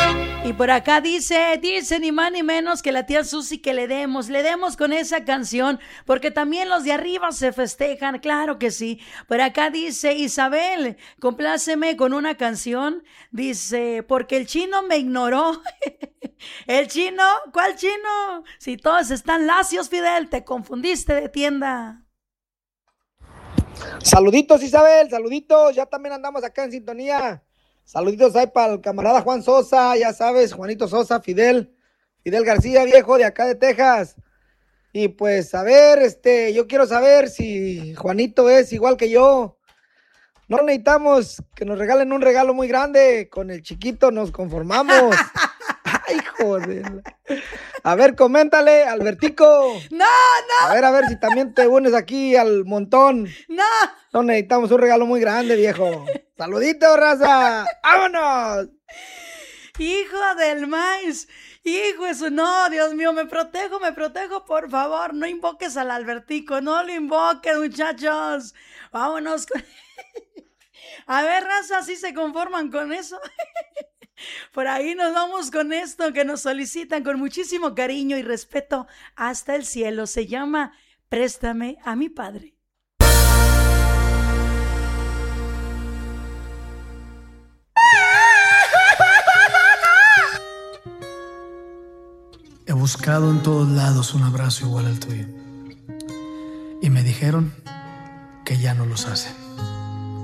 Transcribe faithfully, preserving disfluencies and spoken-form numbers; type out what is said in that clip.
Y por acá dice, dice ni más ni menos que la tía Susi que le demos, le demos con esa canción, porque también los de arriba se festejan, claro que sí. Por acá dice, Isabel, compláceme con una canción, dice, porque el chino me ignoró. ¿El chino? ¿Cuál chino? Si todos están lacios, Fidel, te confundiste de tienda. Saluditos, Isabel, saluditos, ya también andamos acá en sintonía. Saluditos ahí para el camarada Juan Sosa, ya sabes, Juanito Sosa, Fidel, Fidel García, viejo, de acá de Texas. Y pues, a ver, este, yo quiero saber si Juanito es igual que yo. No necesitamos que nos regalen un regalo muy grande, con el chiquito nos conformamos. Ay, joder. A ver, coméntale, Albertico. No, no. A ver, a ver si también te unes aquí al montón. No. No necesitamos un regalo muy grande, viejo. Saludito, raza. ¡Vámonos! Hijo del maíz. Hijo de su... No, Dios mío, me protejo, me protejo, por favor. No invoques al Albertico, no lo invoques, muchachos. Vámonos con... A ver, raza, ¿sí se conforman con eso? Por ahí nos vamos con esto que nos solicitan con muchísimo cariño y respeto hasta el cielo. Se llama Préstame a mi padre. He buscado en todos lados un abrazo igual al tuyo. Y me dijeron que ya no los hacen.